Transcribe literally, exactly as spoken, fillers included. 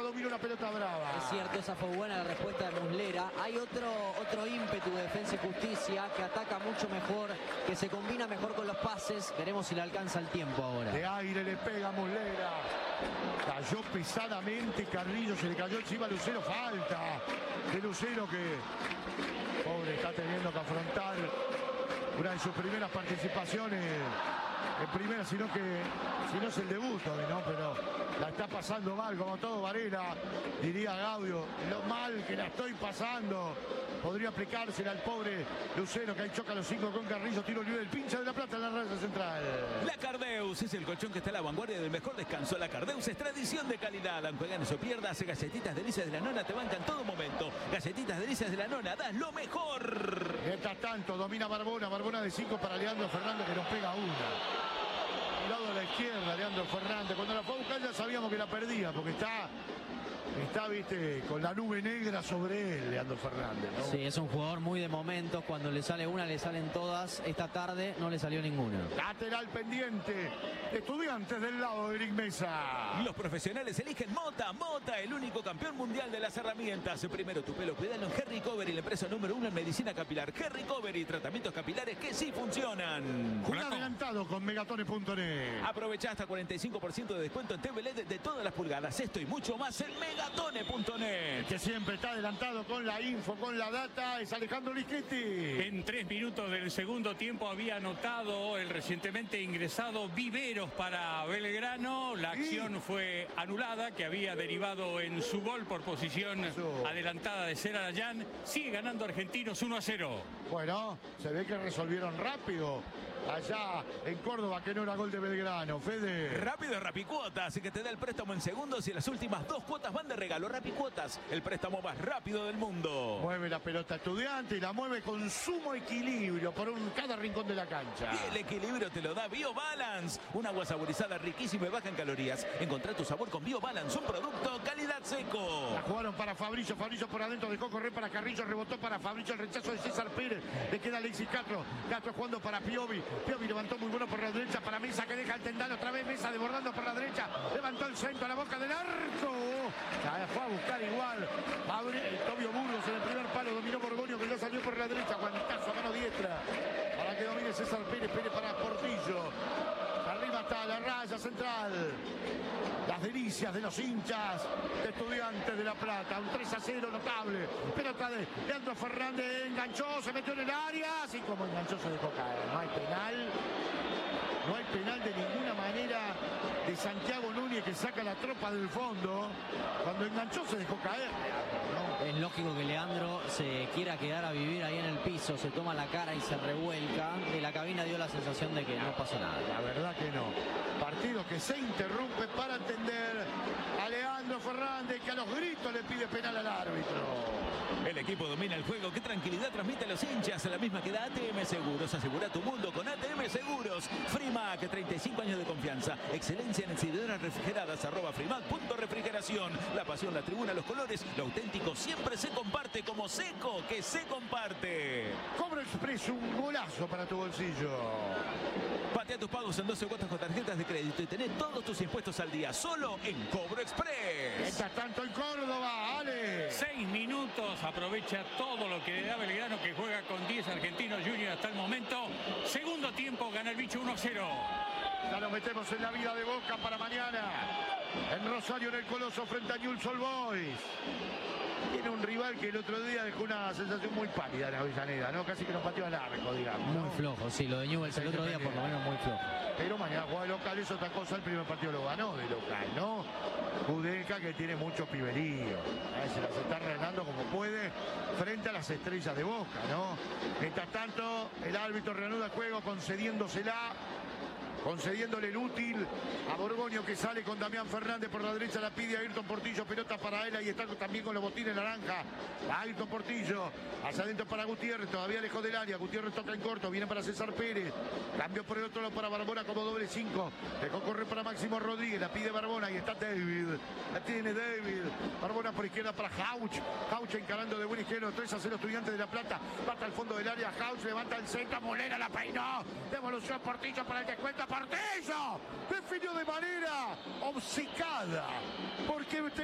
domina una pelota brava. Es cierto, esa fue buena la respuesta de Muslera. Hay otro, otro ímpetu de Defensa y Justicia que ataca mucho mejor, que se combina mejor con los pases. Veremos si le alcanza el tiempo ahora. De aire le pega Muslera. Cayó pesadamente Carrillo, se le cayó encima a Lucero. Falta de Lucero que, pobre, está teniendo que afrontar una de sus primeras participaciones en primera, sino que si no es el debut hoy, ¿no? Pero la está pasando mal, como todo Varela, diría Gaudio, lo mal que la estoy pasando. Podría aplicársela al pobre Lucero, que ahí choca los cinco con Carrillo, tiro libre del pincha de la Plata en la raya central. La Cardeus es el colchón que está a la vanguardia del mejor descanso. La Cardeus es tradición de calidad. Aunque ganes o pierdas, galletitas delicias de la nona te bancan en todo momento. Galletitas delicias de la nona, das lo mejor. Mientras tanto, domina Barbona, Barbona de cinco para Leandro Fernández, que nos pega una. Lado a la izquierda, Leandro Fernández. Cuando la fue a buscar ya sabíamos que la perdía, porque está, está, viste, con la nube negra sobre él, Leandro Fernández, ¿no? Sí, es un jugador muy de momentos. Cuando le sale una, le salen todas. Esta tarde no le salió ninguna. Lateral pendiente. Estudiantes del lado de Eric Mesa. Los profesionales eligen Mota. Mota, el único campeón mundial de las herramientas. Primero tu pelo, cuídalo en Herry Covery, la empresa número uno en medicina capilar. Herry Covery, tratamientos capilares que sí funcionan. Un adelantado con megatone punto net. Aprovecha hasta cuarenta y cinco por ciento de descuento en T V L E D de todas las pulgadas. Esto y mucho más en megatone punto net. Que siempre está adelantado con la info, con la data, es Alejandro Lischetti. En tres minutos del segundo tiempo había anotado el recientemente ingresado Viveros para Belgrano. La acción fue anulada, que había derivado en su gol por posición adelantada de Ser Arayán. Sigue ganando Argentinos uno a cero. Bueno, se ve que resolvieron rápido allá en Córdoba, que no era gol de Belgrano. Fede. Rápido es Rapicuotas, así que te da el préstamo en segundos y las últimas dos cuotas van de regalo. Rapicuotas, el préstamo más rápido del mundo. Mueve la pelota Estudiante y la mueve con sumo equilibrio por un, cada rincón de la cancha. Y el equilibrio te lo da BioBalance, un agua saborizada riquísima y baja en calorías. Encontrá tu sabor con BioBalance, un producto calidad seco. La jugaron para Fabricio, Fabricio por adentro, dejó correr para Carrillo, rebotó para Fabricio, el rechazo de César Pérez, le queda Alexis Castro, Castro jugando para Piovi, Piovi levantó muy bueno por la derecha para Mesa, que deja el tendal otra vez, Mesa desbordando por la derecha, levantó el centro a la boca del arco, ya fue a buscar igual, Tobio Burgos en el primer palo, dominó Borgoño, que ya salió por la derecha, guantazo a mano diestra, para que domine César Pérez, Pérez para Portillo, arriba está la raya central. Las delicias de los hinchas de Estudiantes de La Plata. Un tres a cero notable. Pelota de Leandro Fernández. Enganchó, se metió en el área. Así como enganchó, se dejó caer. No hay penal. No hay penal de ninguna manera de Santiago Núñez, que saca la tropa del fondo. Cuando enganchó, se dejó caer. ¿No? Es lógico que Leandro se quiera quedar a vivir ahí en el piso. Se toma la cara y se revuelca. De la cabina dio la sensación de que no pasó nada. La verdad que no. Partido que se interrumpe para atender a Leandro Fernández, que a los gritos le pide penal al árbitro. El equipo domina el juego. Qué tranquilidad transmite a los hinchas. La misma que da A T M Seguros. Asegura tu mundo con A T M Seguros. Frimac, treinta y cinco años de confianza. Excelencia en encidedoras refrigeradas. Arroba Frimac punto refrigeración. La pasión, la tribuna, los colores. Lo auténtico siempre se comparte, como Seco, que se comparte. Cobro Express, un golazo para tu bolsillo. Patea tus pagos en doce cuotas con tarjetas de crédito y tenés todos tus impuestos al día solo en Cobro Express. Mientras tanto en Córdoba, Ale. Seis minutos, aprovecha todo lo que le da Belgrano, que juega con diez Argentinos Junior hasta el momento. Segundo tiempo, gana el bicho uno a cero. Ya nos metemos en la vida de Boca para mañana. En Rosario, en el Coloso, frente a Newell's Old Boys. Tiene un rival que el otro día dejó una sensación muy pálida en Avellaneda, ¿no? Casi que nos pateó al arco, digamos, ¿no? Muy flojo, sí, lo de Newell's el otro día por lo menos muy flojo. Pero mañana juega de local, es otra cosa, el primer partido lo ganó de local, ¿no? Judeca, que tiene mucho piberío, ¿eh? Se las está ganando como puede frente a las estrellas de Boca, ¿no? Mientras tanto, el árbitro reanuda el juego concediéndosela, concediéndole el útil a Borgoño, que sale con Damián Fernández por la derecha, la pide a Ayrton Portillo, pelota para él, ahí está también con los botines naranja, a Ayrton Portillo, hacia adentro para Gutiérrez, todavía lejos del área, Gutiérrez toca en corto, viene para César Pérez, cambio por el otro lado para Barbona como doble cinco, dejó correr para Máximo Rodríguez, la pide Barbona, y está David, la tiene David, Barbona por izquierda para Jauch, Jauch encarando de buen izquierdo, tres a cero Estudiantes de La Plata, bata al fondo del área, Jauch levanta el centro, Molera la peinó, devolución Portillo para el descuento, Portillo definió de manera obcecada, porque